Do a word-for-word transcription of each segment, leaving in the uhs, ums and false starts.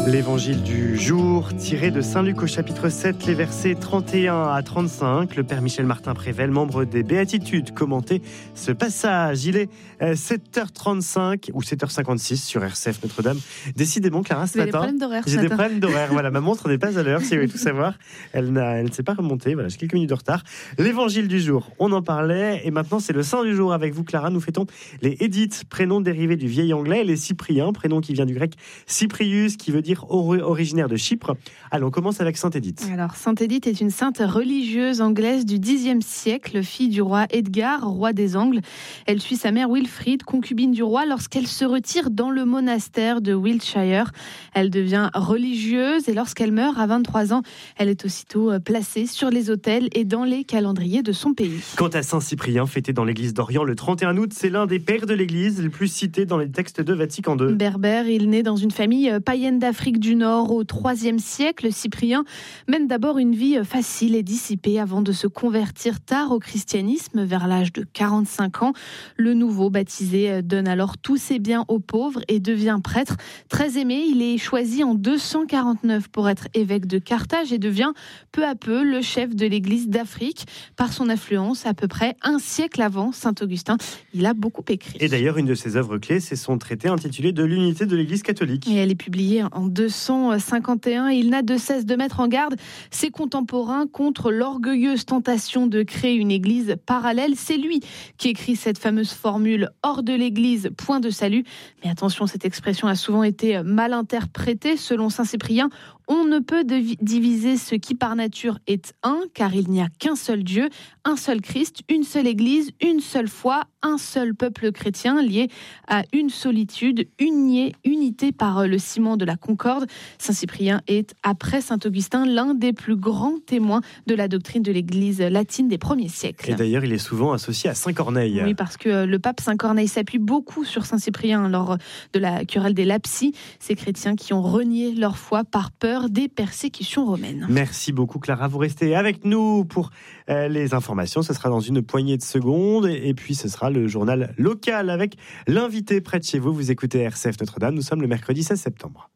L'évangile du jour, tiré de Saint Luc au chapitre sept, les versets trente et un à trente-cinq. Le père Michel Martin-Prével, membre des Béatitudes, commentait ce passage. Il est sept heures trente-cinq ou sept heures cinquante-six sur R C F Notre-Dame. Décidément, Clara, ce Vous matin, avez des problèmes d'horaire, ce j'ai des matin. problèmes d'horaire. Voilà, ma montre n'est pas à l'heure, si vous voulez tout savoir. Elle, n'a, elle ne s'est pas remontée. Voilà, j'ai quelques minutes de retard. L'évangile du jour, on en parlait. Et maintenant, c'est le saint du jour avec vous, Clara. Nous fêtons les Édith, prénom dérivé du vieil anglais, et les Cypriens, prénom qui vient du grec Cyprius, qui veut dire originaire de Chypre. Allez, on commence avec Sainte Édith. Alors, Sainte Édith est une sainte religieuse anglaise du dixième siècle, fille du roi Edgar, roi des Angles. Elle suit sa mère Wilfrid, concubine du roi, lorsqu'elle se retire dans le monastère de Wiltshire. Elle devient religieuse et lorsqu'elle meurt à vingt-trois ans, elle est aussitôt placée sur les autels et dans les calendriers de son pays. Quant à Saint Cyprien, fêté dans l'église d'Orient le trente et un août, c'est l'un des pères de l'église, le plus cité dans les textes de Vatican deux. Berbère, il naît dans une famille païenne d'Afrique du Nord au troisième siècle. Cyprien mène d'abord une vie facile et dissipée avant de se convertir tard au christianisme vers l'âge de quarante-cinq ans. Le nouveau baptisé donne alors tous ses biens aux pauvres et devient prêtre. Très aimé, il est choisi en deux cent quarante-neuf pour être évêque de Carthage et devient peu à peu le chef de l'église d'Afrique. Par son influence, à peu près un siècle avant Saint Augustin, il a beaucoup écrit. Et d'ailleurs, une de ses œuvres clés, c'est son traité intitulé De l'unité de l'église catholique. Et elle est publiée en deux cent cinquante et un. Il n'a de cesse de mettre en garde ses contemporains contre l'orgueilleuse tentation de créer une église parallèle. C'est lui qui écrit cette fameuse formule « hors de l'église, point de salut ». Mais attention, cette expression a souvent été mal interprétée. Selon Saint Cyprien, on ne peut diviser ce qui par nature est un, car il n'y a qu'un seul Dieu, un seul Christ, une seule Église, une seule foi, un seul peuple chrétien lié à une solitude, unie, unité par le ciment de la concorde. Saint Cyprien est, après Saint Augustin, l'un des plus grands témoins de la doctrine de l'Église latine des premiers siècles. Et d'ailleurs, il est souvent associé à Saint Corneille. Oui, parce que le pape Saint Corneille s'appuie beaucoup sur Saint Cyprien lors de la querelle des Lapsi, ces chrétiens qui ont renié leur foi par peur des persécutions romaines. Merci beaucoup Clara, vous restez avec nous pour euh, les informations, ce sera dans une poignée de secondes et, et puis ce sera le journal local avec l'invité près de chez vous. Vous écoutez R C F Notre-Dame, nous sommes le mercredi seize septembre.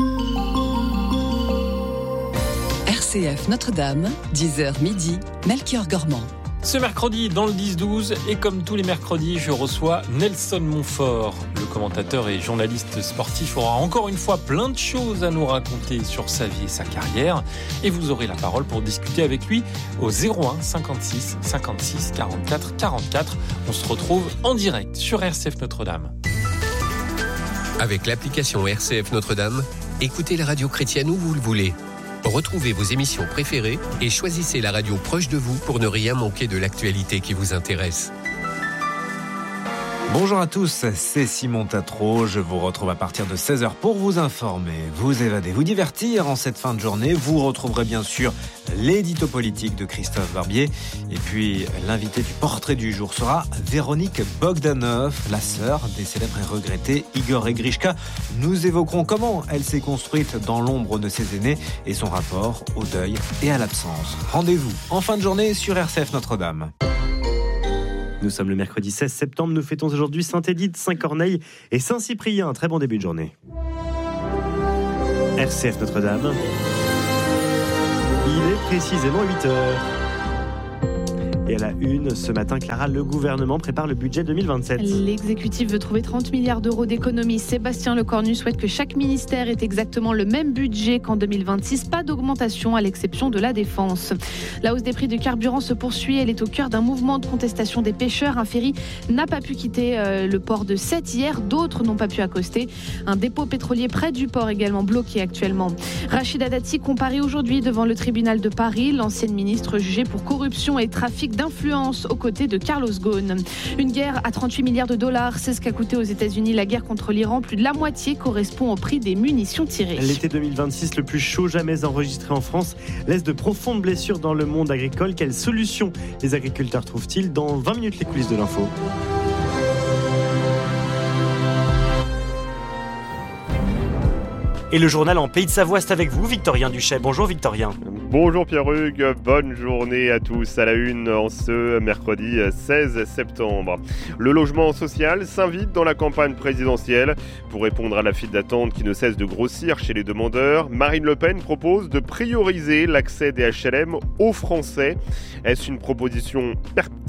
R C F Notre-Dame, dix heures midi, Melchior Gormand. Ce mercredi, dans le dix douze, et comme tous les mercredis, je reçois Nelson Montfort. Le commentateur et journaliste sportif aura encore une fois plein de choses à nous raconter sur sa vie et sa carrière. Et vous aurez la parole pour discuter avec lui au zéro un cinquante-six cinquante-six quarante-quatre quarante-quatre. On se retrouve en direct sur R C F Notre-Dame. Avec l'application R C F Notre-Dame, écoutez la radio chrétienne où vous le voulez. Retrouvez vos émissions préférées et choisissez la radio proche de vous pour ne rien manquer de l'actualité qui vous intéresse. Bonjour à tous, c'est Simon Tatro. Je vous retrouve à partir de seize heures pour vous informer, vous évader, vous divertir en cette fin de journée. Vous retrouverez bien sûr l'édito politique de Christophe Barbier. Et puis l'invité du portrait du jour sera Véronique Bogdanov, la sœur des célèbres et regrettés Igor et Grishka. Nous évoquerons comment elle s'est construite dans l'ombre de ses aînés et son rapport au deuil et à l'absence. Rendez-vous en fin de journée sur R C F Notre-Dame. Nous sommes le mercredi seize septembre, nous fêtons aujourd'hui Sainte Édith, Saint Corneille et Saint Cyprien. Très bon début de journée. R C F Notre-Dame. Il est précisément huit heures. Et à la une, ce matin, Clara, le gouvernement prépare le budget deux mille vingt-sept. L'exécutif veut trouver trente milliards d'euros d'économies. Sébastien Lecornu souhaite que chaque ministère ait exactement le même budget qu'en deux mille vingt-six. Pas d'augmentation à l'exception de la défense. La hausse des prix du carburant se poursuit. Elle est au cœur d'un mouvement de contestation des pêcheurs. Un ferry n'a pas pu quitter euh, le port de Sète hier. D'autres n'ont pas pu accoster. Un dépôt pétrolier près du port également bloqué actuellement. Rachida Dati comparaît aujourd'hui devant le tribunal de Paris. L'ancienne ministre jugée pour corruption et trafic d'influence aux côtés de Carlos Ghosn. Une guerre à trente-huit milliards de dollars, c'est ce qu'a coûté aux États-Unis la guerre contre l'Iran. Plus de la moitié correspond au prix des munitions tirées. L'été deux mille vingt-six, le plus chaud jamais enregistré en France, laisse de profondes blessures dans le monde agricole. Quelles solutions les agriculteurs trouvent-ils? Dans vingt minutes, les coulisses de l'info. Et le journal en Pays de Savoie, c'est avec vous, Victorien Duchet. Bonjour Victorien. Bonjour Pierre-Hugues, bonne journée à tous. À la une en ce mercredi seize septembre. Le logement social s'invite dans la campagne présidentielle. Pour répondre à la file d'attente qui ne cesse de grossir chez les demandeurs, Marine Le Pen propose de prioriser l'accès des H L M aux Français. Est-ce une proposition pertinente ?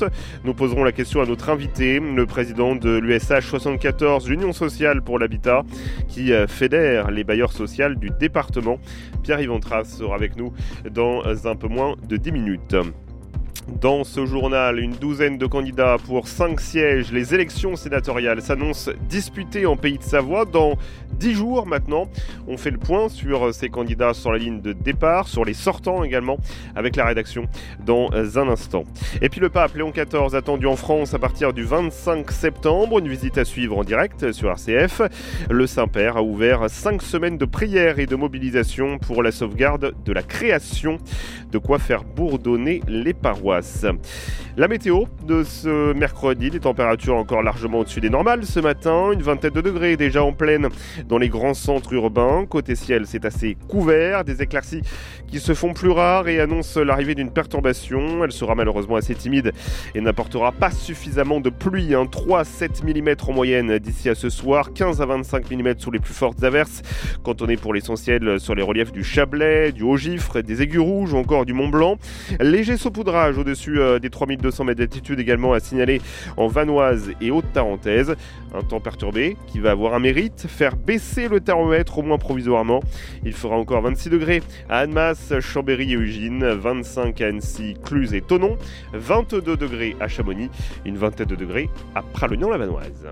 Nous poserons la question à notre invité, le président de l'U S H soixante-quatorze, l'Union sociale pour l'habitat, qui fédère les bailleurs sociaux du département. Pierre-Yves Antras sera avec nous dans un peu moins de dix minutes. Dans ce journal, une douzaine de candidats pour cinq sièges. Les élections sénatoriales s'annoncent disputées en Pays de Savoie dans dix jours maintenant. On fait le point sur ces candidats sur la ligne de départ, sur les sortants également, avec la rédaction dans un instant. Et puis le pape Léon quatorze attendu en France à partir du vingt-cinq septembre. Une visite à suivre en direct sur R C F. Le Saint-Père a ouvert cinq semaines de prière et de mobilisation pour la sauvegarde de la création. De quoi faire bourdonner les paroisses. La météo de ce mercredi, des températures encore largement au-dessus des normales ce matin, une vingtaine de degrés déjà en pleine dans les grands centres urbains. Côté ciel, c'est assez couvert, des éclaircies qui se font plus rares et annoncent l'arrivée d'une perturbation. Elle sera malheureusement assez timide et n'apportera pas suffisamment de pluie, hein. trois à sept millimètres en moyenne d'ici à ce soir, quinze à vingt-cinq millimètres sous les plus fortes averses. Quand on est pour l'essentiel sur les reliefs du Chablais, du Haut-Gifre, des Aigus Rouges ou encore du Mont-Blanc. Léger saupoudrage au-dessus des trois mille deux cents mètres d'altitude également à signaler en Vanoise et Haute-Tarentaise. Un temps perturbé qui va avoir un mérite, faire baisser le thermomètre au moins provisoirement. Il fera encore vingt-six degrés à Annemasse, Chambéry et Ugine, vingt-cinq à Annecy, Cluses et Thonon, vingt-deux degrés à Chamonix, une vingtaine de degrés à Pralognan-la-Vanoise.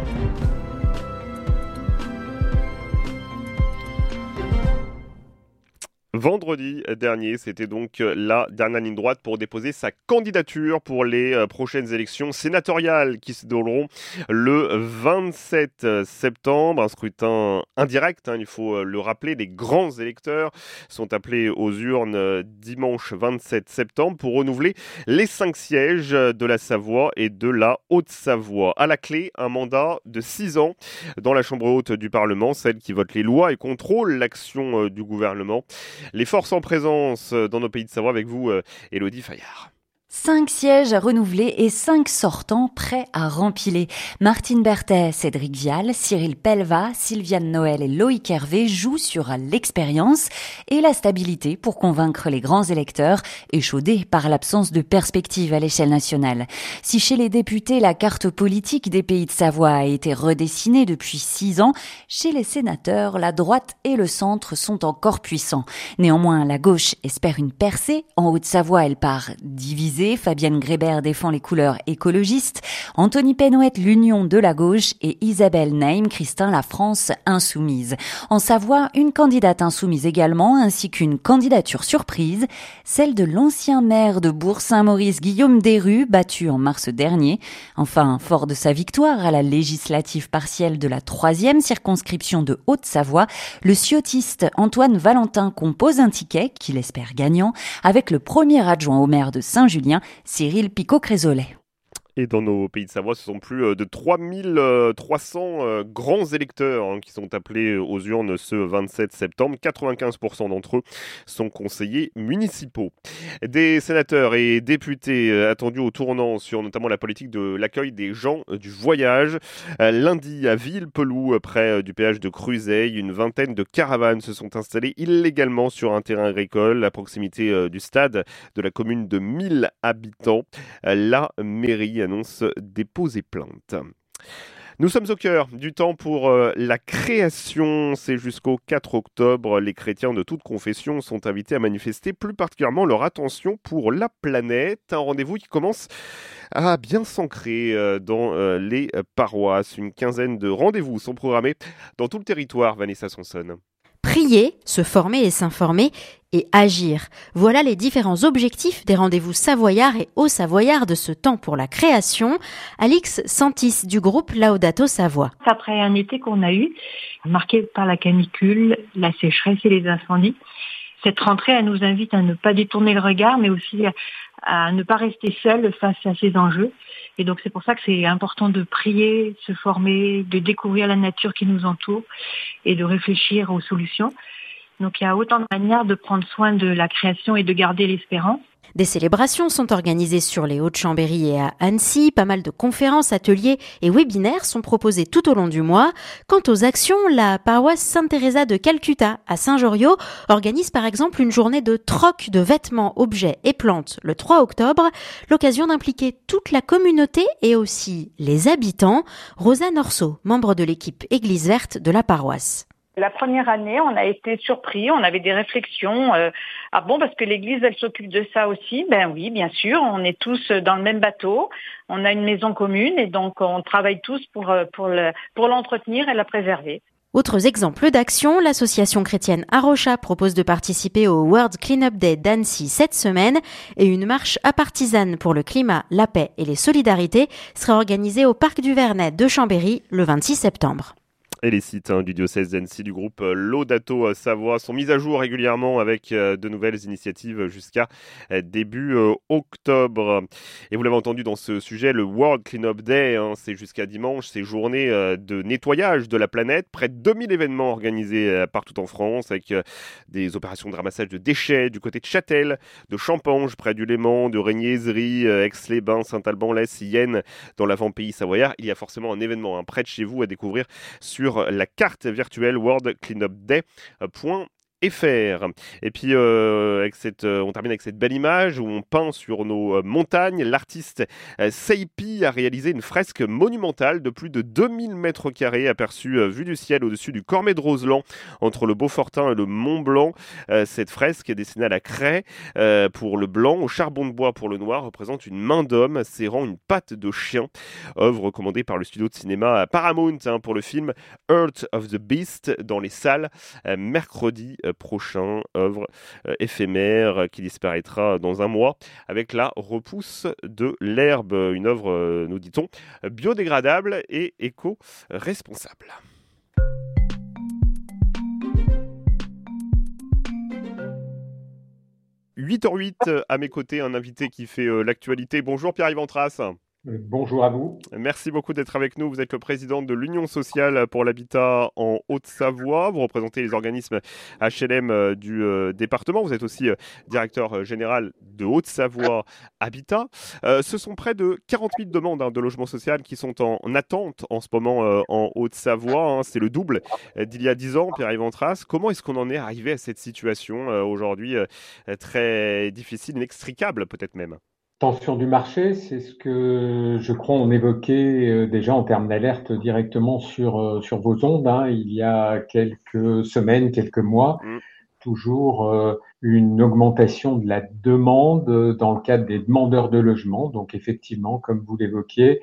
Vendredi dernier, c'était donc la dernière ligne droite pour déposer sa candidature pour les prochaines élections sénatoriales qui se dérouleront le vingt-sept septembre. Un scrutin indirect, hein, il faut le rappeler. Les grands électeurs sont appelés aux urnes dimanche vingt-sept septembre pour renouveler les cinq sièges de la Savoie et de la Haute-Savoie. À la clé, un mandat de six ans dans la Chambre haute du Parlement, celle qui vote les lois et contrôle l'action du gouvernement. Les forces en présence dans nos Pays de Savoie avec vous, Élodie Fayard. Cinq sièges à renouveler et cinq sortants prêts à rempiler. Martine Berthet, Cédric Vial, Cyril Pelva, Sylviane Noël et Loïc Hervé jouent sur l'expérience et la stabilité pour convaincre les grands électeurs, échaudés par l'absence de perspective à l'échelle nationale. Si chez les députés, la carte politique des Pays de Savoie a été redessinée depuis six ans, chez les sénateurs, la droite et le centre sont encore puissants. Néanmoins, la gauche espère une percée. En Haute-Savoie, elle part divisée. Fabienne Grébert défend les couleurs écologistes, Anthony Penouette l'union de la gauche et Isabelle Naïm Christin la France insoumise. En Savoie, une candidate insoumise également, ainsi qu'une candidature surprise, celle de l'ancien maire de Bourg-Saint-Maurice Guillaume Desrues, battu en mars dernier. Enfin, fort de sa victoire à la législative partielle de la troisième circonscription de Haute-Savoie, le ciotiste Antoine Valentin compose un ticket qu'il espère gagnant avec le premier adjoint au maire de Saint-Julien, Cyril Picot-Crésolet. Et dans nos Pays de Savoie, ce sont plus de trois mille trois cents grands électeurs hein, qui sont appelés aux urnes ce vingt-sept septembre. quatre-vingt-quinze pour cent d'entre eux sont conseillers municipaux. Des sénateurs et députés attendus au tournant sur notamment la politique de l'accueil des gens du voyage. Lundi, à Villepeloux, près du péage de Cruzeil, une vingtaine de caravanes se sont installées illégalement sur un terrain agricole à proximité du stade de la commune de mille habitants. La mairie annonce déposer plainte. Nous sommes au cœur du temps pour euh, la création. C'est jusqu'au quatre octobre. Les chrétiens de toute confession sont invités à manifester plus particulièrement leur attention pour la planète. Un rendez-vous qui commence à bien s'ancrer euh, dans euh, les paroisses. Une quinzaine de rendez-vous sont programmés dans tout le territoire. Vanessa Sonson. Prier, se former et s'informer et agir. Voilà les différents objectifs des rendez-vous savoyards et haut-savoyards de ce temps pour la création. Alix Santis du groupe Laudato Savoie. Après un été qu'on a eu, marqué par la canicule, la sécheresse et les incendies, cette rentrée, elle nous invite à ne pas détourner le regard, mais aussi à, à ne pas rester seul face à ces enjeux. Et donc c'est pour ça que c'est important de prier, se former, de découvrir la nature qui nous entoure et de réfléchir aux solutions. Donc il y a autant de manières de prendre soin de la création et de garder l'espérance. Des célébrations sont organisées sur les Hauts-de-Chambéry et à Annecy. Pas mal de conférences, ateliers et webinaires sont proposés tout au long du mois. Quant aux actions, la paroisse Sainte-Thérèse de Calcutta à Saint-Joriot organise par exemple une journée de troc de vêtements, objets et plantes le trois octobre. L'occasion d'impliquer toute la communauté et aussi les habitants. Rosa Norceau, membre de l'équipe Église verte de la paroisse. La première année, on a été surpris, on avait des réflexions. Euh, ah bon, parce que l'Église, elle s'occupe de ça aussi. Ben oui, bien sûr, on est tous dans le même bateau. On a une maison commune et donc on travaille tous pour pour le, pour l'entretenir et la préserver. Autres exemples d'action, l'association chrétienne Arocha propose de participer au World Cleanup Day d'Annecy cette semaine et une marche apartisane pour le climat, la paix et les solidarités sera organisée au Parc du Vernet de Chambéry le vingt-six septembre. Et les sites hein, du diocèse d'Annecy du groupe Laudato Savoie sont mis à jour régulièrement avec euh, de nouvelles initiatives jusqu'à euh, début euh, octobre. Et vous l'avez entendu dans ce sujet, le World Cleanup Day, hein, c'est jusqu'à dimanche, c'est journée euh, de nettoyage de la planète. Près de deux mille événements organisés euh, partout en France avec euh, des opérations de ramassage de déchets du côté de Châtel, de Champanges près du Léman, de Régniézerie, euh, Aix-les-Bains, Saint-Alban-les, Yenne dans l'avant-pays savoyard. Il y a forcément un événement hein, près de chez vous à découvrir sur la carte virtuelle world cleanup day point F R. Et puis euh, avec cette, euh, on termine avec cette belle image où on peint sur nos euh, montagnes. L'artiste euh, Seipi a réalisé une fresque monumentale de plus de deux mille mètres carrés aperçue euh, vue du ciel au-dessus du Cormet de Roseland entre le Beaufortin et le Mont Blanc. Euh, cette fresque est dessinée à la craie euh, pour le blanc, au charbon de bois pour le noir, représente une main d'homme serrant une patte de chien. Œuvre recommandée par le studio de cinéma Paramount hein, pour le film Earth of the Beast dans les salles euh, mercredi euh, prochain, œuvre euh, éphémère qui disparaîtra dans un mois avec la repousse de l'herbe, une œuvre, euh, nous dit-on, biodégradable et éco-responsable. huit heures huit à mes côtés, un invité qui fait euh, l'actualité. Bonjour Pierre-Yves Antras. Bonjour à vous. Merci beaucoup d'être avec nous. Vous êtes le président de l'Union sociale pour l'habitat en Haute-Savoie. Vous représentez les organismes H L M du euh, département. Vous êtes aussi euh, directeur général de Haute-Savoie Habitat. Euh, ce sont près de quarante mille demandes hein, de logement social qui sont en, en attente en ce moment euh, en Haute-Savoie. Hein. C'est le double euh, d'il y a dix ans, Pierre-Yves Antras. Comment est-ce qu'on en est arrivé à cette situation euh, aujourd'hui euh, très difficile, inextricable peut-être même? Tension du marché, c'est ce que je crois on évoquait déjà en termes d'alerte directement sur sur vos ondes hein, il y a quelques semaines, quelques mois. Mmh. Toujours euh, une augmentation de la demande dans le cadre des demandeurs de logement. Donc effectivement, comme vous l'évoquiez,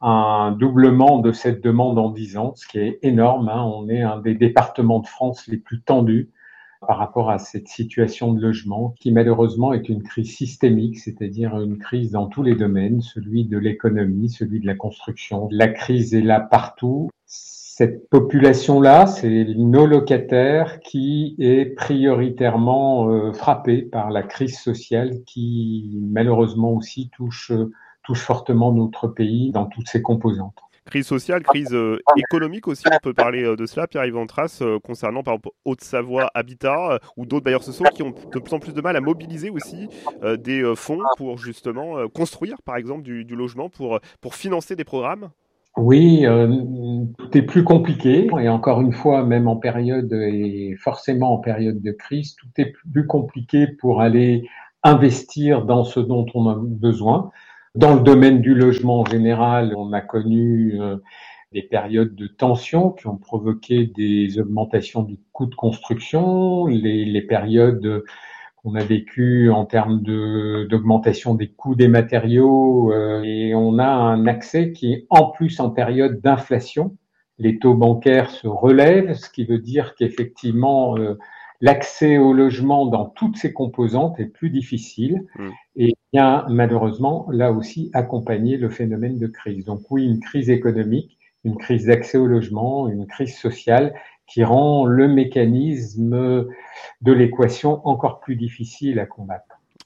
un doublement de cette demande en dix ans, ce qui est énorme. Hein. On est un des départements de France les plus tendus par rapport à cette situation de logement qui malheureusement est une crise systémique, c'est-à-dire une crise dans tous les domaines, celui de l'économie, celui de la construction. La crise est là partout. Cette population-là, c'est nos locataires qui est prioritairement euh, frappée par la crise sociale qui malheureusement aussi touche, touche fortement notre pays dans toutes ses composantes. Crise sociale, crise euh, économique aussi, on peut parler euh, de cela, Pierre-Yves Antras, euh, concernant par exemple Haute-Savoie Habitat euh, ou d'autres bailleurs sociaux qui ont de plus en plus de mal à mobiliser aussi euh, des euh, fonds pour justement euh, construire par exemple du, du logement, pour, pour financer des programmes. Oui, euh, tout est plus compliqué et encore une fois, même en période et forcément en période de crise, tout est plus compliqué pour aller investir dans ce dont on a besoin. Dans le domaine du logement en général, on a connu euh, des périodes de tension qui ont provoqué des augmentations du coût de construction, les, les périodes qu'on a vécues en termes de, d'augmentation des coûts des matériaux, euh, et on a un accès qui est en plus en période d'inflation. Les taux bancaires se relèvent, ce qui veut dire qu'effectivement euh, l'accès au logement dans toutes ses composantes est plus difficile mmh. et vient malheureusement là aussi accompagner le phénomène de crise. Donc oui, une crise économique, une crise d'accès au logement, une crise sociale qui rend le mécanisme de l'équation encore plus difficile à combattre.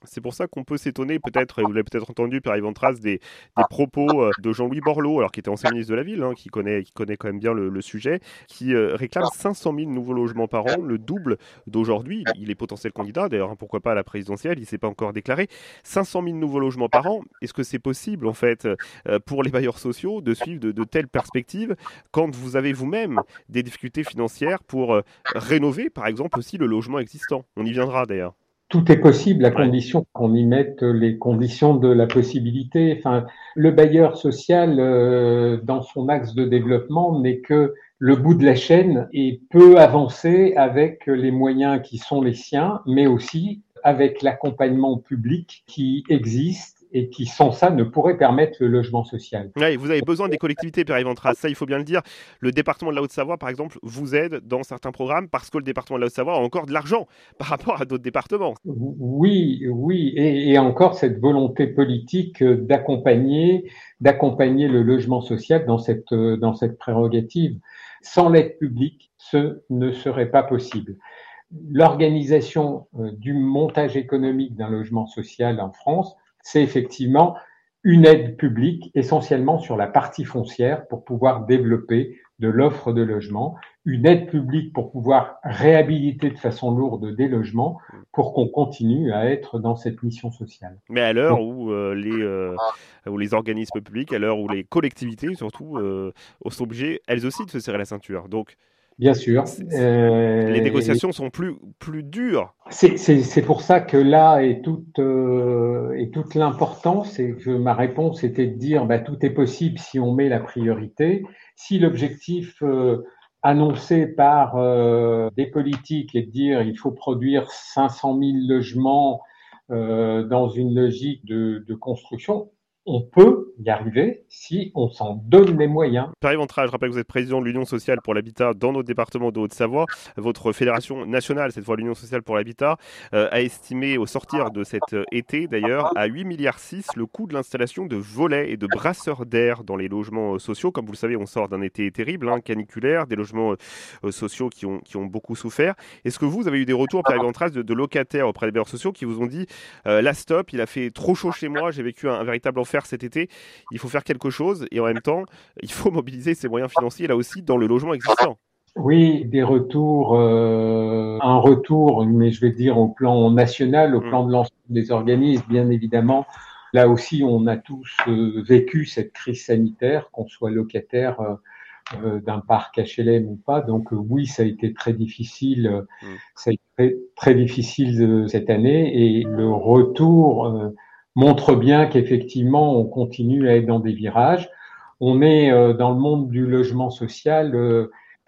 C'est pour ça qu'on peut s'étonner peut-être, et vous l'avez peut-être entendu, Pierre-Yves Antras, des, des propos de Jean-Louis Borloo, alors qui était ancien ministre de la Ville, hein, qui, connaît, qui connaît quand même bien le, le sujet, qui euh, réclame cinq cent mille nouveaux logements par an, le double d'aujourd'hui. Il est potentiel candidat, d'ailleurs, hein, pourquoi pas à la présidentielle, il ne s'est pas encore déclaré. cinq cent mille nouveaux logements par an, est-ce que c'est possible, en fait, euh, pour les bailleurs sociaux de suivre de, de telles perspectives quand vous avez vous-même des difficultés financières pour euh, rénover, par exemple, aussi le logement existant? On y viendra, d'ailleurs. Tout est possible à condition qu'on y mette les conditions de la possibilité. Enfin, le bailleur social, euh, dans son axe de développement, n'est que le bout de la chaîne et peut avancer avec les moyens qui sont les siens, mais aussi avec l'accompagnement public qui existe et qui, sans ça, ne pourrait permettre le logement social. Oui, vous avez besoin des collectivités, Pierre-Yves Antras, ça il faut bien le dire. Le département de la Haute-Savoie, par exemple, vous aide dans certains programmes parce que le département de la Haute-Savoie a encore de l'argent par rapport à d'autres départements. Oui, oui, et, et encore cette volonté politique d'accompagner, d'accompagner le logement social dans cette, dans cette prérogative. Sans l'aide publique, ce ne serait pas possible. L'organisation du montage économique d'un logement social en France, c'est effectivement une aide publique essentiellement sur la partie foncière pour pouvoir développer de l'offre de logement, une aide publique pour pouvoir réhabiliter de façon lourde des logements pour qu'on continue à être dans cette mission sociale. Mais à l'heure où, euh, les, euh, où les organismes publics, à l'heure où les collectivités surtout, euh, sont obligées elles aussi de se serrer la ceinture. Donc, bien sûr. Euh, les négociations sont plus, plus dures. C'est, c'est, c'est pour ça que là est toute, euh, est toute l'importance, et que ma réponse était de dire bah, tout est possible si on met la priorité. Si l'objectif euh, annoncé par euh, des politiques est de dire il faut produire cinq cent mille logements euh, dans une logique de, de construction, on peut y arriver si on s'en donne les moyens. Pierre-Yves Antras, je rappelle que vous êtes président de l'Union sociale pour l'habitat dans notre département de Haute-Savoie. Votre fédération nationale, cette fois l'Union sociale pour l'habitat, euh, a estimé au sortir de cet été d'ailleurs à huit virgule six milliards le coût de l'installation de volets et de brasseurs d'air dans les logements sociaux. Comme vous le savez, on sort d'un été terrible, hein, caniculaire, des logements euh, sociaux qui ont, qui ont beaucoup souffert. Est-ce que vous avez eu des retours, Pierre-Yves Antras, de, de locataires auprès des bailleurs sociaux qui vous ont dit euh, là stop, il a fait trop chaud chez moi, j'ai vécu un, un véritable enfer cet été, il faut faire quelque chose et en même temps, il faut mobiliser ses moyens financiers là aussi dans le logement existant? Oui, des retours, euh, un retour, mais je vais dire au plan national, au mmh. plan de l'ensemble des organismes, bien évidemment. Là aussi, on a tous euh, vécu cette crise sanitaire, qu'on soit locataire euh, euh, d'un parc H L M ou pas. Donc euh, oui, ça a été très difficile, euh, mmh. ça a été très, très difficile euh, cette année, et le retour euh, montre bien qu'effectivement, on continue à être dans des virages. On est euh, dans le monde du logement social euh,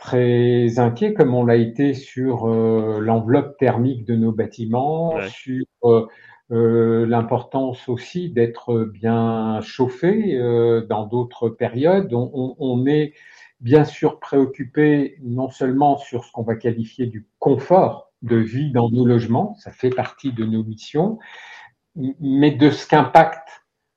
très inquiet, comme on l'a été sur euh, l'enveloppe thermique de nos bâtiments, ouais. sur euh, euh, l'importance aussi d'être bien chauffé euh, dans d'autres périodes. On, on, on est bien sûr préoccupé non seulement sur ce qu'on va qualifier du confort de vie dans nos logements, ça fait partie de nos missions, mais de ce qu'impactent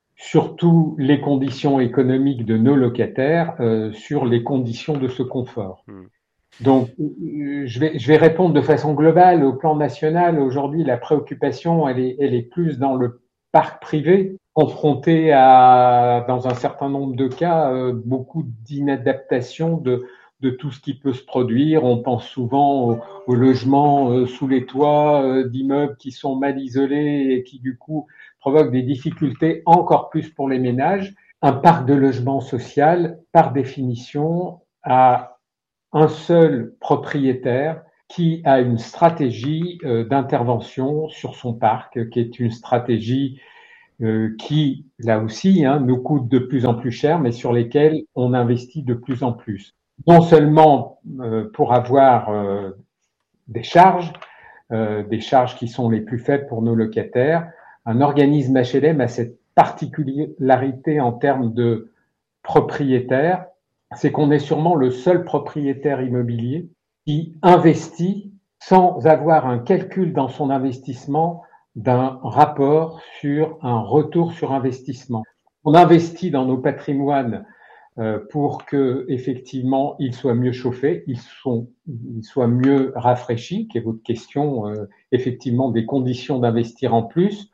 surtout les conditions économiques de nos locataires euh, sur les conditions de ce confort. Mmh. Donc, je vais, je vais répondre de façon globale. Au plan national, aujourd'hui, la préoccupation, elle est, elle est plus dans le parc privé, confronté à, dans un certain nombre de cas, euh, beaucoup d'inadaptation de, de tout ce qui peut se produire. On pense souvent aux, aux logements euh, sous les toits euh, d'immeubles qui sont mal isolés et qui, du coup, provoquent des difficultés encore plus pour les ménages. Un parc de logement social, par définition, a un seul propriétaire qui a une stratégie euh, d'intervention sur son parc, qui est une stratégie euh, qui, là aussi, hein, nous coûte de plus en plus cher, mais sur lesquelles on investit de plus en plus. Non seulement euh, pour avoir euh, des charges, euh, des charges qui sont les plus faibles pour nos locataires. Un organisme H L M a cette particularité en termes de propriétaire, c'est qu'on est sûrement le seul propriétaire immobilier qui investit sans avoir un calcul dans son investissement d'un rapport sur un retour sur investissement. On investit dans nos patrimoines euh, pour que effectivement ils soient mieux chauffés, ils, sont, ils soient mieux rafraîchis, qui est votre question, euh, effectivement des conditions d'investir en plus.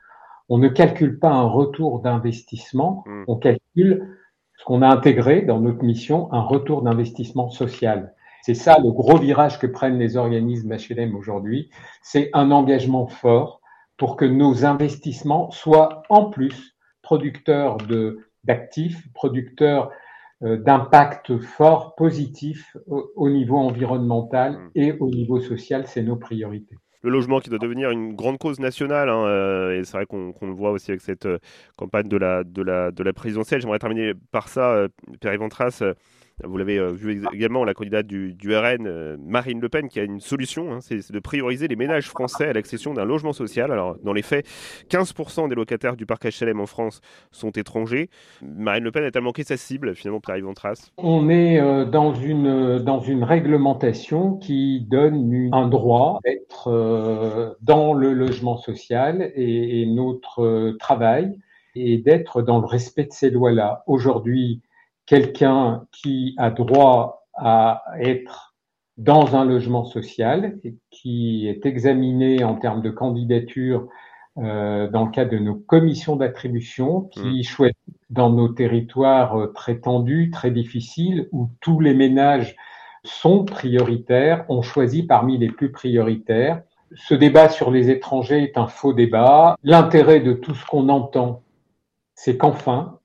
on ne calcule pas un retour d'investissement, mmh. on calcule ce qu'on a intégré dans notre mission, un retour d'investissement social. C'est ça le gros virage que prennent les organismes H L M aujourd'hui, c'est un engagement fort pour que nos investissements soient en plus producteurs de, d'actifs, producteurs euh, d'impact fort, positif au, au niveau environnemental et au niveau social, c'est nos priorités. Le logement qui doit devenir une grande cause nationale, hein, euh, et c'est vrai qu'on, qu'on le voit aussi avec cette euh, campagne de la, de, la, de la présidentielle. J'aimerais terminer par ça, euh, Pierre-Yves Antras. Euh, Vous l'avez vu également, la candidate du, du R N, euh, Marine Le Pen, qui a une solution, hein, c'est, c'est de prioriser les ménages français à l'accession d'un logement social. Alors, dans les faits, quinze pour cent des locataires du parc H L M en France sont étrangers. Marine Le Pen a-t-elle manqué sa cible, finalement, Pierre-Yves Antras ? On est euh, dans, une, dans une réglementation qui donne une, un droit d'être euh, dans le logement social et, et notre euh, travail est d'être dans le respect de ces lois-là. Aujourd'hui, quelqu'un qui a droit à être dans un logement social et qui est examiné en termes de candidature euh, dans le cadre de nos commissions d'attribution, qui mmh. choisit dans nos territoires très tendus, très difficiles, où tous les ménages sont prioritaires, on choisit parmi les plus prioritaires. Ce débat sur les étrangers est un faux débat. L'intérêt de tout ce qu'on entend, c'est qu'enfin,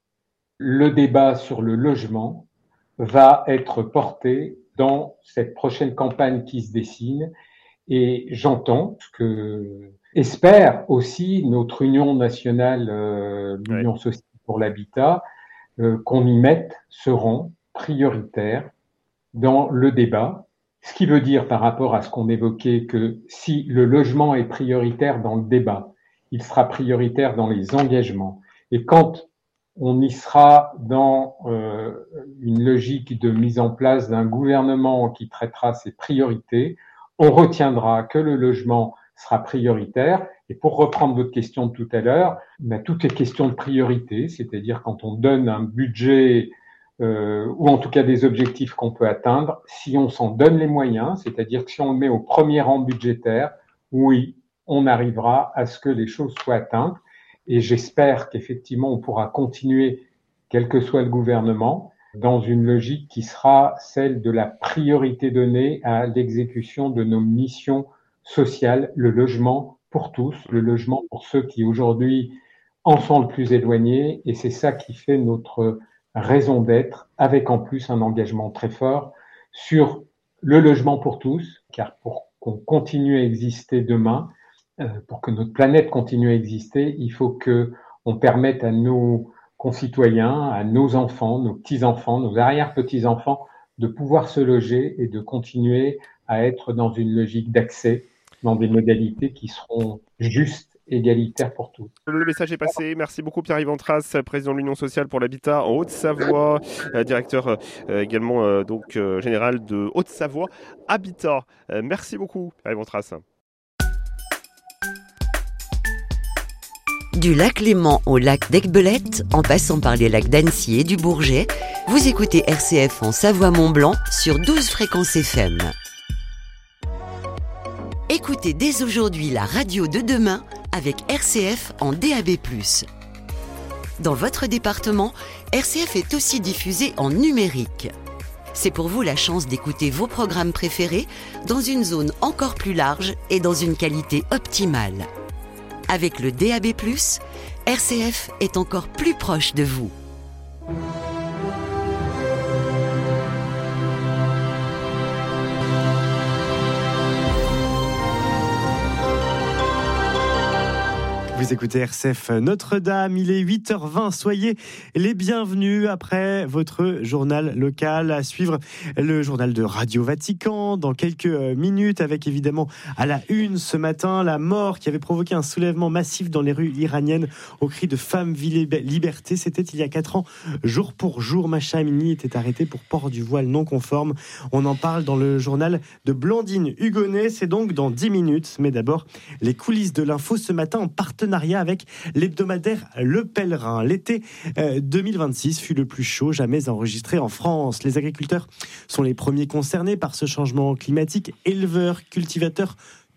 le débat sur le logement va être porté dans cette prochaine campagne qui se dessine et j'entends ce que espère aussi notre Union nationale, euh, l'Union ouais. sociale pour l'habitat, euh, qu'on y mette ce rang prioritaire dans le débat. Ce qui veut dire par rapport à ce qu'on évoquait que si le logement est prioritaire dans le débat, il sera prioritaire dans les engagements. Et quand on y sera dans euh, une logique de mise en place d'un gouvernement qui traitera ses priorités. On retiendra que le logement sera prioritaire. Et pour reprendre votre question de tout à l'heure, ben, tout est question de priorité, c'est-à-dire quand on donne un budget euh, ou en tout cas des objectifs qu'on peut atteindre, si on s'en donne les moyens, c'est-à-dire que si on le met au premier rang budgétaire, oui, on arrivera à ce que les choses soient atteintes. Et j'espère qu'effectivement, on pourra continuer, quel que soit le gouvernement, dans une logique qui sera celle de la priorité donnée à l'exécution de nos missions sociales, le logement pour tous, le logement pour ceux qui aujourd'hui en sont le plus éloignés. Et c'est ça qui fait notre raison d'être, avec en plus un engagement très fort sur le logement pour tous, car pour qu'on continue à exister demain, pour que notre planète continue à exister, il faut que on permette à nos concitoyens, à nos enfants, nos petits-enfants, nos arrière-petits-enfants de pouvoir se loger et de continuer à être dans une logique d'accès, dans des modalités qui seront justes, égalitaires pour tous. Le message est passé. Merci beaucoup Pierre-Yves Antras, président de l'Union sociale pour l'habitat en Haute-Savoie, euh, directeur euh, également euh, donc euh, général de Haute-Savoie Habitat. Euh, merci beaucoup Pierre-Yves Antras. Du lac Léman au lac d'Aiguebelette, en passant par les lacs d'Annecy et du Bourget, vous écoutez R C F en Savoie-Mont-Blanc sur douze fréquences F M. Écoutez dès aujourd'hui la radio de demain avec R C F en D A B plus. Dans votre département, R C F est aussi diffusé en numérique. C'est pour vous la chance d'écouter vos programmes préférés dans une zone encore plus large et dans une qualité optimale. Avec le D A B plus, R C F est encore plus proche de vous. Vous écoutez R C F Notre-Dame, il est huit heures vingt, soyez les bienvenus après votre journal local. À suivre le journal de Radio Vatican dans quelques minutes, avec évidemment à la une ce matin la mort qui avait provoqué un soulèvement massif dans les rues iraniennes au cri de Femme, vie, liberté. C'était il y a quatre ans, jour pour jour. Masha Amini était arrêtée pour port du voile non conforme. On en parle dans le journal de Blandine Hugonnet, c'est donc dans dix minutes. Mais d'abord, les coulisses de l'info ce matin en partenariat avec l'hebdomadaire Le Pèlerin. L'été deux mille vingt-six fut le plus chaud jamais enregistré en France. Les agriculteurs sont les premiers concernés par ce changement climatique. Éleveurs, cultivateurs,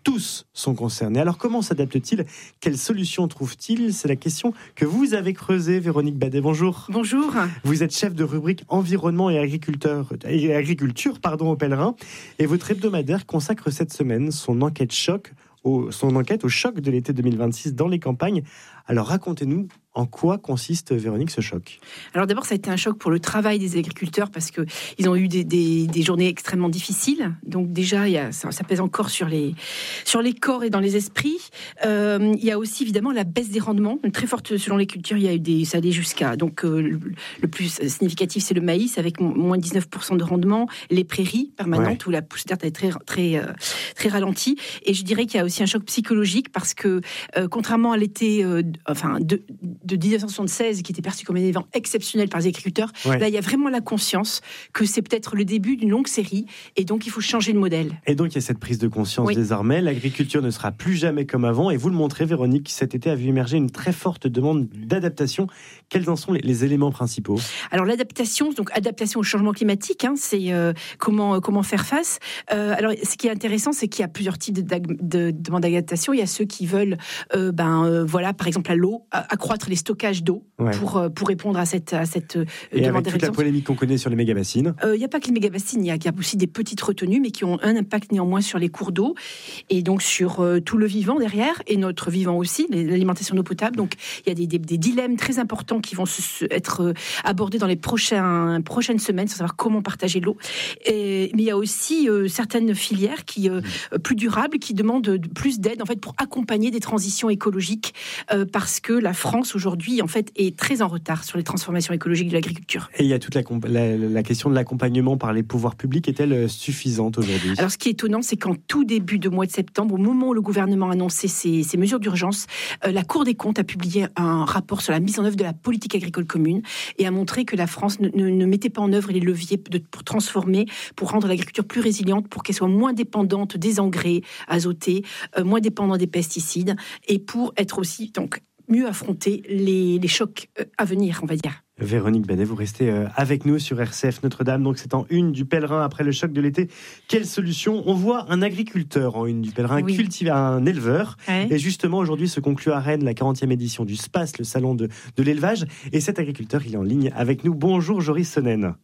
tous sont concernés. Alors comment s'adaptent-ils ? Quelles solutions trouvent-ils ? C'est la question que vous avez creusée, Véronique Badet. Bonjour. Bonjour. Vous êtes chef de rubrique environnement et, agriculteur, et agriculture pardon, au Pèlerin. Et votre hebdomadaire consacre cette semaine son enquête choc au, son enquête au choc de l'été deux mille vingt-six dans les campagnes. Alors racontez-nous en quoi consiste, Véronique, ce choc. Alors d'abord, ça a été un choc pour le travail des agriculteurs parce qu'ils ont eu des, des, des journées extrêmement difficiles. Donc déjà, il y a, ça, ça pèse encore sur les, sur les corps et dans les esprits. Euh, il y a aussi évidemment la baisse des rendements, une très forte selon les cultures. Il y a eu des, ça allait jusqu'à donc euh, le, le plus significatif, c'est le maïs avec moins de dix-neuf pour cent de rendement, les prairies permanentes ouais. où la pousse d'herbe est très très euh, très ralentie. Et je dirais qu'il y a aussi un choc psychologique parce que euh, contrairement à l'été, euh, enfin de de dix-neuf cent soixante-seize, qui était perçu comme un événement exceptionnel par les agriculteurs, ouais. là, il y a vraiment la conscience que c'est peut-être le début d'une longue série, et donc il faut changer de modèle. Et donc, il y a cette prise de conscience oui. désormais. L'agriculture ne sera plus jamais comme avant, et vous le montrez, Véronique, cet été a vu émerger une très forte demande d'adaptation. Quels en sont les, les éléments principaux ? Alors, l'adaptation, donc adaptation au changement climatique, hein, c'est euh, comment, euh, comment faire face. Euh, alors, ce qui est intéressant, c'est qu'il y a plusieurs types de, de, de demandes d'adaptation. Il y a ceux qui veulent, euh, ben, euh, voilà, par exemple, à l'eau, accroître les stockages d'eau ouais. pour, pour répondre à cette, à cette euh, et demande. avec toute la polémique qu'on connaît sur les méga-bassines. Il euh, n'y a pas que les méga-bassines, il y, y a aussi des petites retenues, mais qui ont un impact néanmoins sur les cours d'eau et donc sur euh, tout le vivant derrière, et notre vivant aussi, l'alimentation d'eau potable. Donc il y a des, des, des dilemmes très importants qui vont se, se, être euh, abordés dans les prochains, prochaines semaines, sans savoir comment partager l'eau. Et, mais il y a aussi euh, certaines filières qui, euh, plus durables qui demandent plus d'aide en fait, pour accompagner des transitions écologiques, euh, parce que la France aujourd'hui en fait est très en retard sur les transformations écologiques de l'agriculture. Et il y a toute la, la, la question de l'accompagnement par les pouvoirs publics, est-elle suffisante aujourd'hui ? Alors ce qui est étonnant, c'est qu'en tout début de mois de septembre, au moment où le gouvernement a annoncé ses, ses mesures d'urgence, euh, la Cour des comptes a publié un rapport sur la mise en œuvre de la politique agricole commune et a montré que la France ne, ne, ne mettait pas en œuvre les leviers de, pour transformer, pour rendre l'agriculture plus résiliente, pour qu'elle soit moins dépendante des engrais azotés, euh, moins dépendante des pesticides, et pour être aussi donc mieux affronter les, les chocs à venir, on va dire. Véronique Badet, vous restez avec nous sur R C F Notre-Dame, donc c'est en une du Pèlerin après le choc de l'été. Quelle solution ? On voit un agriculteur en une du Pèlerin, oui. cultiver un éleveur. Ouais. Et justement, aujourd'hui se conclut à Rennes la quarantième édition du SPACE, le salon de, de l'élevage. Et cet agriculteur, il est en ligne avec nous. Bonjour Joris Sonnen.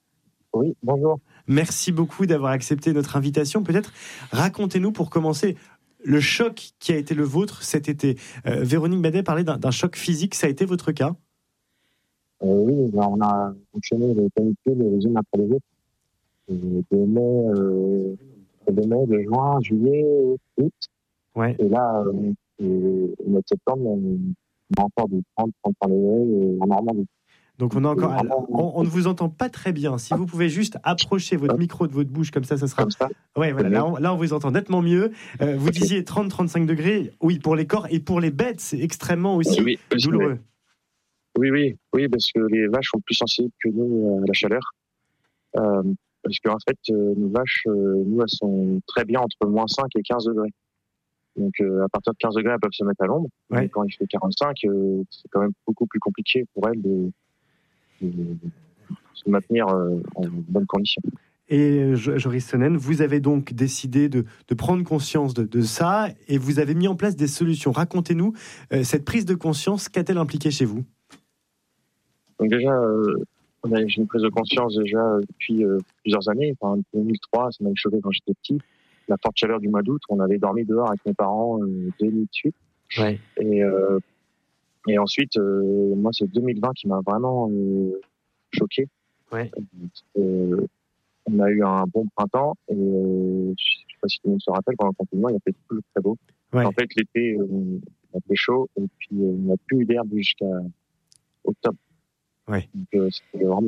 Oui, bonjour. Merci beaucoup d'avoir accepté notre invitation. Peut-être racontez-nous pour commencer le choc qui a été le vôtre cet été. Euh, Véronique Badet parlait d'un, d'un choc physique, ça a été votre cas ? euh, Oui, on a enchaîné les canicules les unes après les autres. De mai, euh, de mai, de juin, juillet, août. Ouais. Et là, euh, au mois de septembre, on a encore du trente à trente-trois degrés en Normandie. Donc on, a encore, on, on ne vous entend pas très bien. Si vous pouvez juste approcher votre micro de votre bouche, comme ça, ça sera... Comme ça. Ouais, voilà, là, on, là, on vous entend nettement mieux. Euh, vous disiez trente à trente-cinq degrés, oui, pour les corps, et pour les bêtes, c'est extrêmement aussi oui, douloureux. Oui, oui, oui, parce que les vaches sont plus sensibles que nous à la chaleur. Euh, parce qu'en fait, euh, nos vaches, euh, nous, elles sont très bien entre moins cinq et quinze degrés. Donc, euh, à partir de quinze degrés, elles peuvent se mettre à l'ombre. Ouais. Quand il fait quarante-cinq, euh, c'est quand même beaucoup plus compliqué pour elles de... de se maintenir en bonne condition. Et Joris Sonnen, vous avez donc décidé de, de prendre conscience de, de ça et vous avez mis en place des solutions. Racontez-nous, euh, cette prise de conscience, qu'a-t-elle impliqué chez vous ? Donc déjà, euh, on a, j'ai une prise de conscience déjà depuis euh, plusieurs années. Enfin, en deux mille trois, ça m'avait choqué quand j'étais petit. La forte chaleur du mois d'août, on avait dormi dehors avec mes parents euh, deux nuits de suite. Ouais. Et, euh, et ensuite, euh, moi, c'est deux mille vingt qui m'a vraiment... Euh, choqué. Ouais. Euh, on a eu un bon printemps et euh, je ne sais pas si tout le monde se rappelle, pendant le confinement, il a fait tout très beau. Ouais. En fait, l'été, euh, il a fait chaud et puis euh, on n'a plus eu d'herbe jusqu'à octobre. Ouais. Donc, euh, c'était vraiment